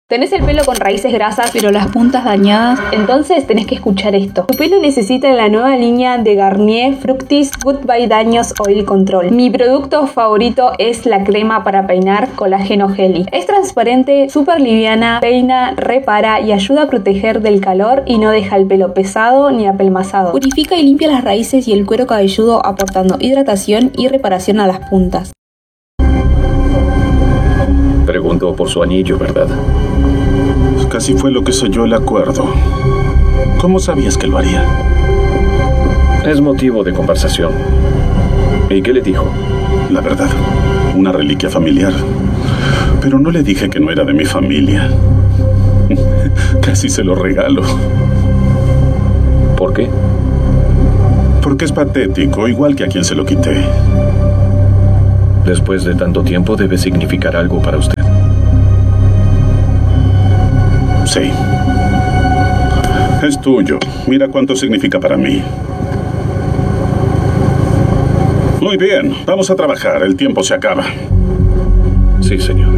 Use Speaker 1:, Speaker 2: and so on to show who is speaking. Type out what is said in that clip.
Speaker 1: ¿Tenés el pelo con raíces grasas pero las puntas dañadas? Entonces tenés que escuchar esto. Tu pelo necesita la nueva línea de Garnier Fructis Goodbye Daños Oil Control. Mi producto favorito es la crema para peinar Colágeno Jelly. Es transparente, súper liviana, peina, repara y ayuda a proteger del calor y no deja el pelo pesado ni apelmazado. Purifica y limpia las raíces y el cuero cabelludo aportando hidratación y reparación a las puntas.
Speaker 2: Preguntó por su anillo, ¿verdad?
Speaker 3: Casi fue lo que selló el acuerdo. ¿Cómo sabías que lo haría?
Speaker 2: Es motivo de conversación. ¿Y qué le dijo?
Speaker 3: La verdad, una reliquia familiar. Pero no le dije que no era de mi familia. Casi se lo regalo.
Speaker 2: ¿Por qué?
Speaker 3: Porque es patético, igual que a quien se lo quité.
Speaker 2: Después de tanto tiempo debe significar algo para usted.
Speaker 3: Sí. Es tuyo. Mira cuánto significa para mí. Muy bien, vamos a trabajar. El tiempo se acaba.
Speaker 2: Sí, señor.